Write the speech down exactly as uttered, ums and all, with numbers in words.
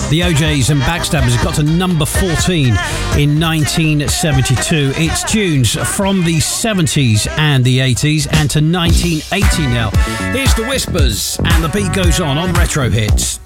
The O Js and Backstabbers got to number fourteen in nineteen seventy-two. It's tunes from the seventies and the eighties and to nineteen eighty now. Here's The Whispers and The Beat Goes On on Retro Hits.